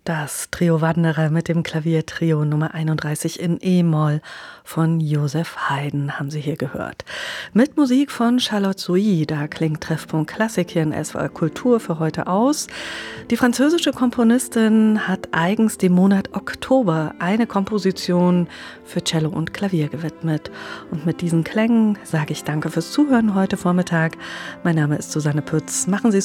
Das Trio Wanderer mit dem Klaviertrio Nummer 31 in E-Moll von Joseph Haydn haben Sie hier gehört. Mit Musik von Charlotte Sohi, da klingt Treffpunkt Klassik hier in SWR Kultur für heute aus. Die französische Komponistin hat eigens dem Monat Oktober eine Komposition für Cello und Klavier gewidmet. Und mit diesen Klängen sage ich danke fürs Zuhören heute Vormittag. Mein Name ist Susanne Pütz. Machen Sie es